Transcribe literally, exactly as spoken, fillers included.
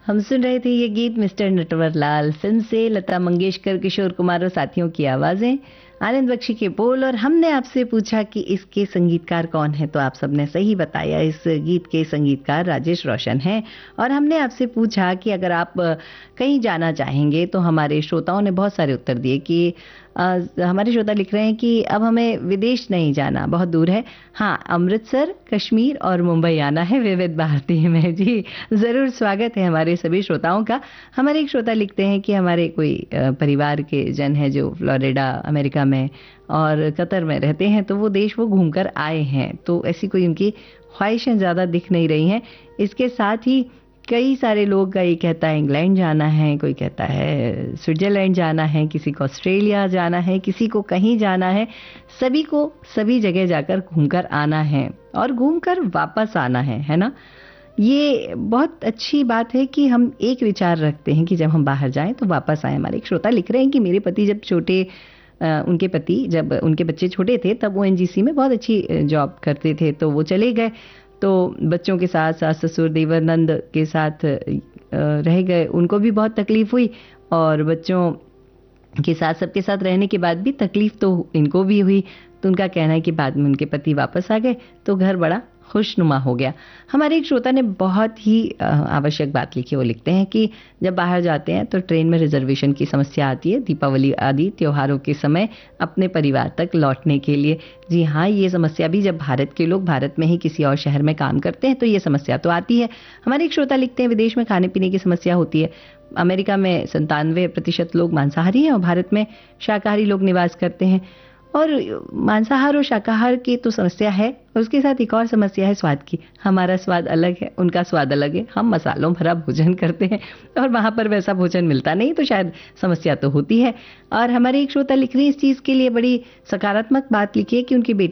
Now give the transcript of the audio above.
हम सुन रहे थे ये गीत मिस्टर नटवरलाल फिल्म से, लता मंगेशकर, किशोर कुमार और साथियों की आवाजें, आनंद बख्शी के बोल। और हमने आपसे पूछा कि इसके संगीतकार कौन है, तो आप सबने सही बताया, इस गीत के संगीतकार राजेश रोशन हैं। और हमने आपसे पूछा कि अगर आप कहीं जाना चाहेंगे, तो हमारे श्रोताओं ने बहुत सारे उत्तर दिए कि आ, हमारे श्रोता लिख रहे हैं कि अब हमें विदेश नहीं जाना, बहुत दूर है, हाँ अमृतसर, कश्मीर और मुंबई आना है विविध भारती में। जी ज़रूर, स्वागत है हमारे सभी श्रोताओं का। हमारे एक श्रोता लिखते हैं कि हमारे कोई परिवार के जन है जो फ्लोरिडा अमेरिका में और कतर में रहते हैं, तो वो देश वो घूमकर आए हैं, तो ऐसी कोई उनकी ख्वाहिशें ज़्यादा दिख नहीं रही हैं। इसके साथ ही कई सारे लोग का ये कहता है इंग्लैंड जाना है, कोई कहता है स्विट्जरलैंड जाना है, किसी को ऑस्ट्रेलिया जाना है, किसी को कहीं जाना है। सभी को सभी जगह जाकर घूमकर आना है और घूमकर वापस आना है, है ना। ये बहुत अच्छी बात है कि हम एक विचार रखते हैं कि जब हम बाहर जाएं तो वापस आएं। हमारे एक श्रोता लिख रहे हैं कि मेरे पति जब छोटे उनके पति जब उनके बच्चे छोटे थे, तब वो एनजीसी में बहुत अच्छी जॉब करते थे, तो वो चले गए, तो बच्चों के साथ सास ससुर देवर नंद के साथ रह गए। उनको भी बहुत तकलीफ हुई और बच्चों के साथ सबके साथ रहने के बाद भी तकलीफ तो इनको भी हुई। तो उनका कहना है कि बाद में उनके पति वापस आ गए तो घर बड़ा खुशनुमा हो गया। हमारे एक श्रोता ने बहुत ही आवश्यक बात लिखी। वो लिखते हैं कि जब बाहर जाते हैं तो ट्रेन में रिजर्वेशन की समस्या आती है दीपावली आदि त्योहारों के समय अपने परिवार तक लौटने के लिए। जी हाँ, ये समस्या भी जब भारत के लोग भारत में ही किसी और शहर में काम करते हैं तो ये समस्या तो आती है। हमारे एक श्रोता लिखते हैं विदेश में खाने पीने की समस्या होती है। अमेरिका में संतानवे प्रतिशत लोग मांसाहारी हैं और भारत में शाकाहारी लोग निवास करते हैं। और मांसाहार और शाकाहार की तो समस्या है, और उसके साथ एक और समस्या है स्वाद की। हमारा स्वाद अलग है, उनका स्वाद अलग है। हम मसालों भरा भोजन करते हैं और वहाँ पर वैसा भोजन मिलता नहीं, तो शायद समस्या तो होती है। और हमारे एक श्रोता लिख रही है इस चीज़ के लिए बड़ी सकारात्मक बात लिखी है कि उनकी बेटी